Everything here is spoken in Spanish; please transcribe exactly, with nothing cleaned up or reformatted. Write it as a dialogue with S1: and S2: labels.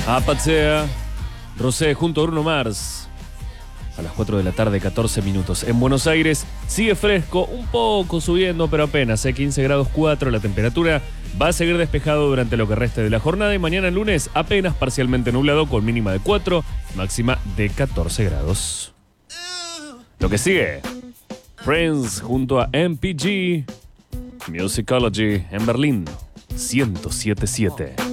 S1: Apatzea, Rosé junto a Bruno Mars. A las cuatro de la tarde, catorce minutos. En Buenos Aires sigue fresco, un poco subiendo, pero apenas, ¿eh? quince grados cuatro. La temperatura va a seguir despejado durante lo que reste de la jornada. Y mañana lunes apenas parcialmente nublado con mínima de cuatro, máxima de catorce grados. Lo que sigue, Friends junto a M P G, Musicology en Berlín, ciento siete punto siete.